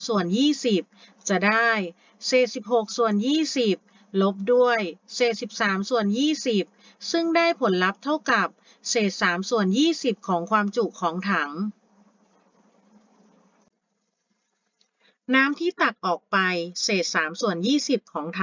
ส่วน20จะได้เศษ16ส่วน20ลบด้วยเศษ13ส่วน20ซึ่งได้ผลลัพธ์เท่ากับเศษ3ส่วน20ของความจุของถังน้ำที่ตักออกไปเศษ3ส่วน20ของถัง